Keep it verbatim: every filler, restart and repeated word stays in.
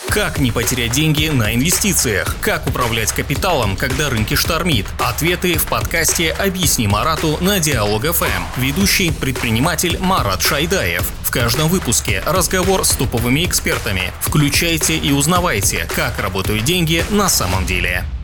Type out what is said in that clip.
Как не потерять деньги на инвестициях? Как управлять капиталом, когда рынки штормит? Ответы в подкасте «Объясни Марату» на Диалог эф эм. Ведущий предприниматель Марат Шайдаев. В каждом выпуске разговор с топовыми экспертами. Включайте и узнавайте, как работают деньги на самом деле.